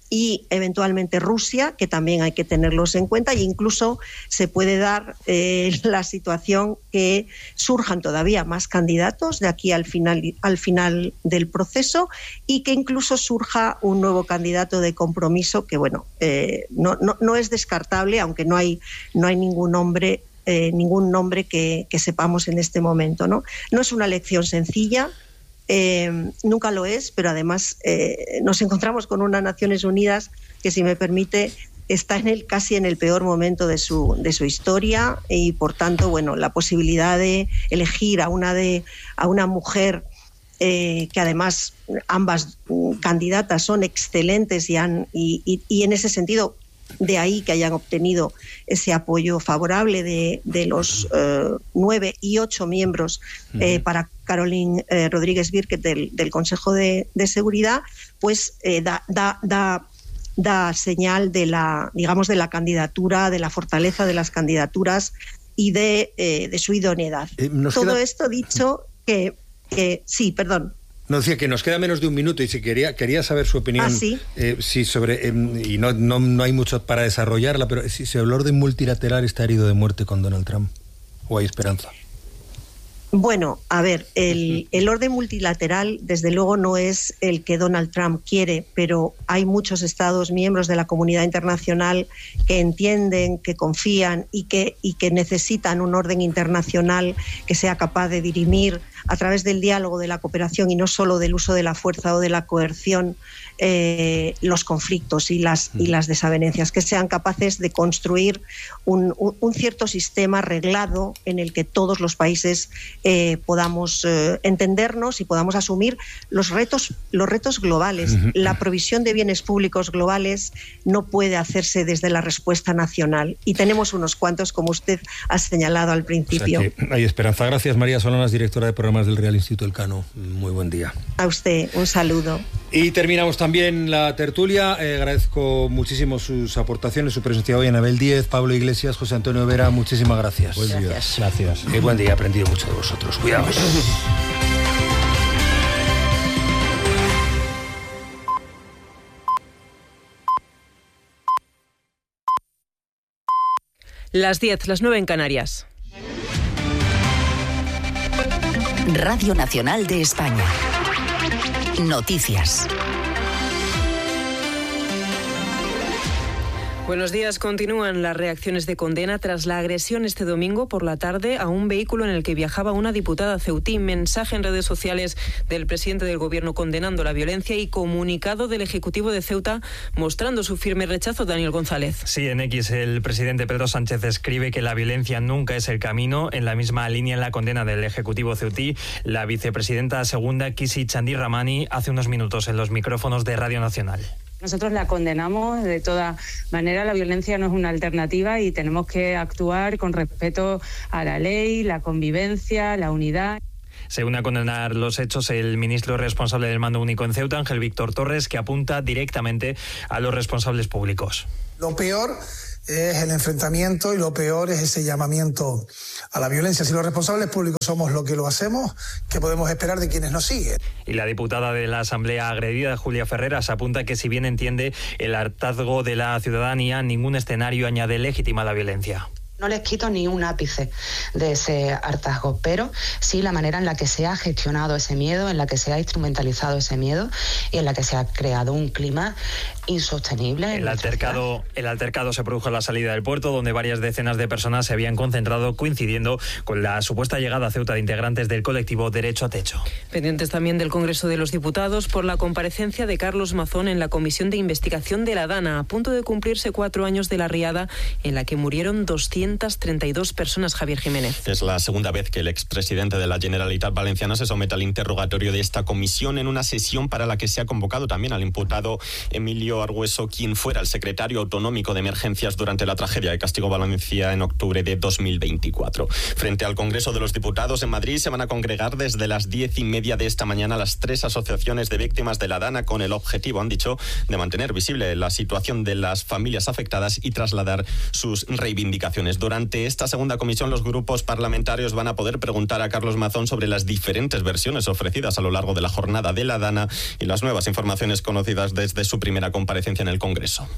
y eventualmente Rusia, que también hay que tenerlos en cuenta, e incluso se puede dar eh, la situación que surjan todavía más candidatos de aquí al final, al final del proceso, y que incluso surja un nuevo candidato de compromiso que, bueno, eh, no, no, no es descartable, aunque no hay, no hay ningún nombre Eh, ningún nombre que, que sepamos en este momento, ¿no? No es una elección sencilla, eh, nunca lo es, pero además eh, nos encontramos con unas Naciones Unidas que, si me permite, está en el, casi en el peor momento de su, de su historia, y por tanto, bueno, la posibilidad de elegir a una, de, a una mujer eh, que además ambas candidatas son excelentes y, han, y, y, y en ese sentido, de ahí que hayan obtenido ese apoyo favorable de, de los eh, nueve y ocho miembros eh, uh-huh. para Caroline eh, Rodríguez Birkett del, del Consejo de, de Seguridad, pues eh, da, da, da, da señal de la, digamos, de la candidatura, de la fortaleza de las candidaturas y de, eh, de su idoneidad. Eh, Todo queda... esto dicho que, que sí, perdón. No, decía que nos queda menos de un minuto y si quería, quería saber su opinión. ¿Ah, sí? Eh, sí, sobre, eh, y no, no, no hay mucho para desarrollarla, pero si, si el orden multilateral está herido de muerte con Donald Trump, ¿o hay esperanza? Bueno, a ver, el, el orden multilateral desde luego no es el que Donald Trump quiere, pero hay muchos Estados miembros de la comunidad internacional que entienden, que confían y que, y que necesitan un orden internacional que sea capaz de dirimir a través del diálogo, de la cooperación y no solo del uso de la fuerza o de la coerción eh, los conflictos y las, y las desavenencias, que sean capaces de construir un, un, un cierto sistema reglado en el que todos los países eh, podamos eh, entendernos y podamos asumir los retos, los retos globales. Uh-huh. La provisión de bienes públicos globales no puede hacerse desde la respuesta nacional y tenemos unos cuantos, como usted ha señalado al principio. O sea que hay esperanza. Gracias, María Solanas, directora de programas del Real Instituto Elcano. Muy buen día. A usted, un saludo. Y terminamos también la tertulia. Eh, agradezco muchísimo sus aportaciones, su presencia hoy. Anabel Díez, Pablo Iglesias, José Antonio Vera, muchísimas gracias. Buen día. Gracias. Gracias. Eh, buen día, he aprendido mucho de vosotros. Cuidaos. Las diez, las nueve en Canarias. Radio Nacional de España. Noticias. Buenos días. Continúan las reacciones de condena tras la agresión este domingo por la tarde a un vehículo en el que viajaba una diputada ceutí. Mensaje en redes sociales del presidente del Gobierno condenando la violencia y comunicado del Ejecutivo de Ceuta mostrando su firme rechazo. Daniel González. Sí, en X el presidente Pedro Sánchez escribe que la violencia nunca es el camino. En la misma línea en la condena del Ejecutivo ceutí, la vicepresidenta segunda Kisi Chandi Ramani hace unos minutos en los micrófonos de Radio Nacional. Nosotros la condenamos de toda manera. La violencia no es una alternativa y tenemos que actuar con respeto a la ley, la convivencia, la unidad. Se une a condenar los hechos el ministro responsable del mando único en Ceuta, Ángel Víctor Torres, que apunta directamente a los responsables públicos. Lo peor es el enfrentamiento y lo peor es ese llamamiento a la violencia. Si los responsables públicos somos lo que lo hacemos, ¿qué podemos esperar de quienes nos siguen? Y la diputada de la Asamblea agredida, Julia Ferreras, apunta que si bien entiende el hartazgo de la ciudadanía, ningún escenario añade legítima la violencia. No les quito ni un ápice de ese hartazgo, pero sí la manera en la que se ha gestionado ese miedo, en la que se ha instrumentalizado ese miedo y en la que se ha creado un clima insostenible. El altercado, el altercado se produjo a la salida del puerto, donde varias decenas de personas se habían concentrado, coincidiendo con la supuesta llegada a Ceuta de integrantes del colectivo Derecho a Techo. Pendientes también del Congreso de los Diputados por la comparecencia de Carlos Mazón en la Comisión de Investigación de la Dana, a punto de cumplirse cuatro años de la riada en la que murieron doscientas treinta y dos personas. Javier Jiménez. Es la segunda vez que el expresidente de la Generalitat Valenciana se somete al interrogatorio de esta comisión en una sesión para la que se ha convocado también al imputado Emilio Argüeso, quien fuera el secretario autonómico de emergencias durante la tragedia de Castigo Valencia en octubre de dos mil veinticuatro. Frente al Congreso de los Diputados en Madrid se van a congregar desde las diez y media de esta mañana las tres asociaciones de víctimas de la Dana con el objetivo, han dicho, de mantener visible la situación de las familias afectadas y trasladar sus reivindicaciones. Durante esta segunda comisión, los grupos parlamentarios van a poder preguntar a Carlos Mazón sobre las diferentes versiones ofrecidas a lo largo de la jornada de la Dana y las nuevas informaciones conocidas desde su primera comparecencia en el Congreso.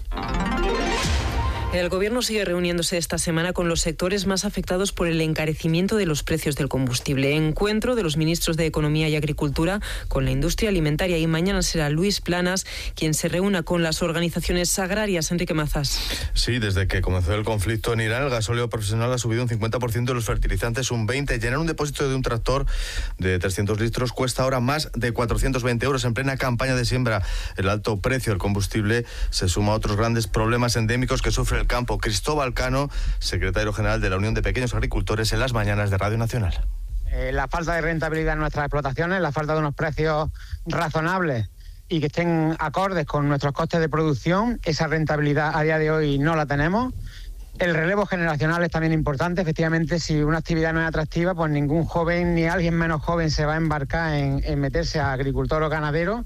El Gobierno sigue reuniéndose esta semana con los sectores más afectados por el encarecimiento de los precios del combustible. Encuentro de los ministros de Economía y Agricultura con la industria alimentaria, y mañana será Luis Planas quien se reúna con las organizaciones agrarias. Enrique Mazas. Sí, desde que comenzó el conflicto en Irán, el gasóleo profesional ha subido un cincuenta por ciento, los fertilizantes un veinte por ciento. Llenar un depósito de un tractor de trescientos litros cuesta ahora más de cuatrocientos veinte euros. En plena campaña de siembra, el alto precio del combustible se suma a otros grandes problemas endémicos que sufre el campo. Cristóbal Cano, secretario general de la Unión de Pequeños Agricultores, en las mañanas de Radio Nacional. Eh, la falta de rentabilidad en nuestras explotaciones, la falta de unos precios razonables y que estén acordes con nuestros costes de producción, esa rentabilidad a día de hoy no la tenemos. El relevo generacional es también importante. Efectivamente, si una actividad no es atractiva, pues ningún joven ni alguien menos joven se va a embarcar en, en meterse a agricultor o ganadero.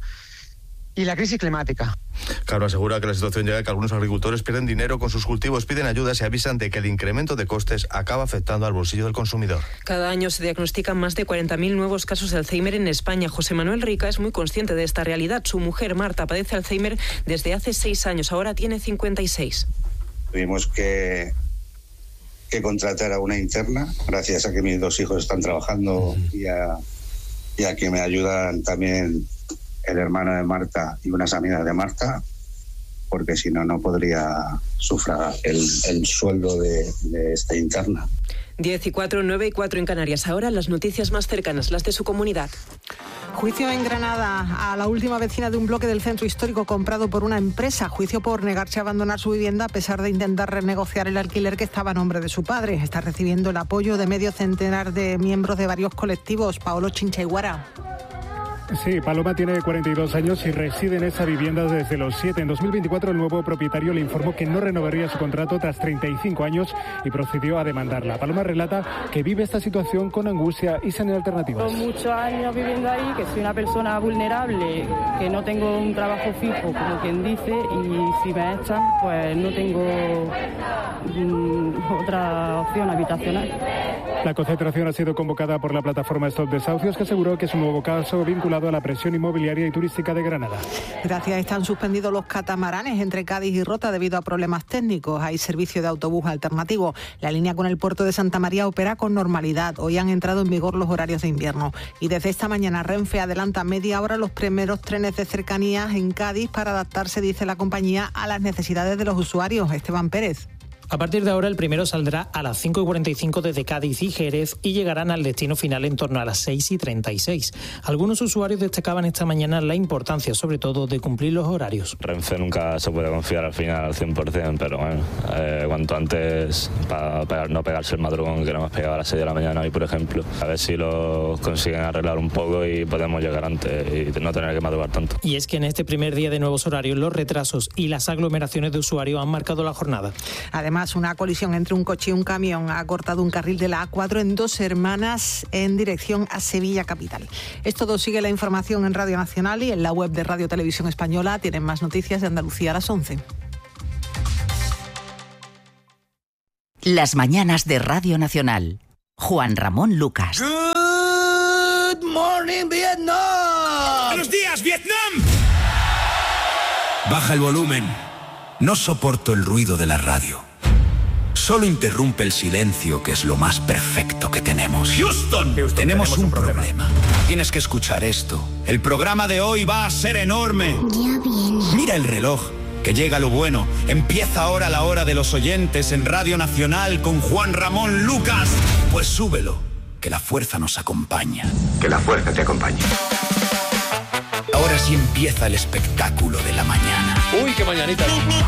Y la crisis climática. Caro asegura que la situación llega a que algunos agricultores pierden dinero con sus cultivos, piden ayudas y avisan de que el incremento de costes acaba afectando al bolsillo del consumidor. Cada año se diagnostican más de cuarenta mil nuevos casos de Alzheimer en España. José Manuel Rica es muy consciente de esta realidad. Su mujer, Marta, padece Alzheimer desde hace seis años. Ahora tiene cincuenta y seis. Tuvimos que, que contratar a una interna, gracias a que mis dos hijos están trabajando y a, y a que me ayudan también el hermano de Marta y unas amigas de Marta, porque si no, no podría sufragar el, el sueldo de, de esta interna. diez y cuatro, nueve y cuatro en Canarias. Ahora las noticias más cercanas, las de su comunidad. Juicio en Granada a la última vecina de un bloque del centro histórico comprado por una empresa. Juicio por negarse a abandonar su vivienda a pesar de intentar renegociar el alquiler que estaba a nombre de su padre. Está recibiendo el apoyo de medio centenar de miembros de varios colectivos. Paolo Chinchaiguara. Sí, Paloma tiene cuarenta y dos años y reside en esa vivienda desde los siete. En dos mil veinticuatro el nuevo propietario le informó que no renovaría su contrato tras treinta y cinco años y procedió a demandarla. Paloma relata que vive esta situación con angustia y sin alternativas. Con muchos años viviendo ahí, que soy una persona vulnerable, que no tengo un trabajo fijo, como quien dice, y si me echan, pues no tengo mmm, otra opción habitacional. La concentración ha sido convocada por la plataforma Stop Desahucios, que aseguró que es un nuevo caso vinculado a la presión inmobiliaria y turística de Granada. Gracias, están suspendidos los catamaranes entre Cádiz y Rota debido a problemas técnicos. Hay servicio de autobús alternativo. La línea con el puerto de Santa María opera con normalidad. Hoy han entrado en vigor los horarios de invierno. Y desde esta mañana Renfe adelanta media hora los primeros trenes de cercanías en Cádiz para adaptarse, dice la compañía, a las necesidades de los usuarios. Esteban Pérez. A partir de ahora el primero saldrá a las cinco y cuarenta y cinco desde Cádiz y Jerez y llegarán al destino final en torno a las seis y treinta y seis. Algunos usuarios destacaban esta mañana la importancia, sobre todo, de cumplir los horarios. Renfe nunca se puede confiar al final al cien por ciento, pero bueno, eh, cuanto antes para pegar, no pegarse el madrugón que no hemos pegado a las seis de la mañana hoy, por ejemplo. A ver si lo consiguen arreglar un poco y podemos llegar antes y no tener que madrugar tanto. Y es que en este primer día de nuevos horarios los retrasos y las aglomeraciones de usuarios han marcado la jornada. Además, una colisión entre un coche y un camión ha cortado un carril de la A cuatro en Dos Hermanas en dirección a Sevilla capital. Es todo. Sigue la información en Radio Nacional y en la web de Radio Televisión Española. Tienen más noticias de Andalucía a las once. Las mañanas de Radio Nacional. Juan Ramón Lucas. Good morning, Vietnam. Buenos días, Vietnam. Baja el volumen. No soporto el ruido de la radio. Solo interrumpe el silencio, que es lo más perfecto que tenemos. Houston, Houston tenemos, tenemos un, un problema. problema. Tienes que escuchar esto. El programa de hoy va a ser enorme. Ya viene. Mira el reloj, que llega lo bueno. Empieza ahora la hora de los oyentes en Radio Nacional con Juan Ramón Lucas. Pues súbelo, que la fuerza nos acompaña. Que la fuerza te acompañe. Ahora sí empieza el espectáculo de la mañana. Uy, qué mañanita.